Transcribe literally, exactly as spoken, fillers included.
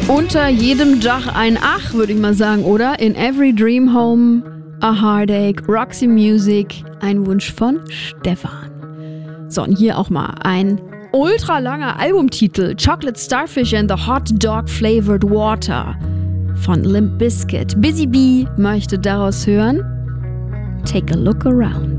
Unter jedem Dach ein Ach, würde ich mal sagen, oder? In every dream home, a heartache, Roxy Music, ein Wunsch von Stefan. So, und hier auch mal ein ultra langer Albumtitel. Chocolate Starfish and the Hot Dog Flavored Water von Limp Bizkit. Busy Bee möchte daraus hören. Take a look around.